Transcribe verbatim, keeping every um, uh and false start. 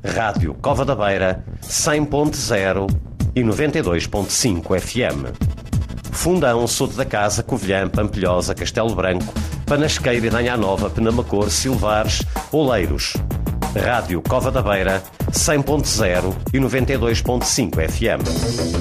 Rádio Cova da Beira, cem ponto zero e noventa e dois ponto cinco F M. Fundão, Soto da Casa, Covilhã, Pampilhosa, Castelo Branco, Panasqueira, Danha Nova, Penamacor, Silvares, Oleiros. Rádio Cova da Beira, cem ponto zero e noventa e dois ponto cinco F M.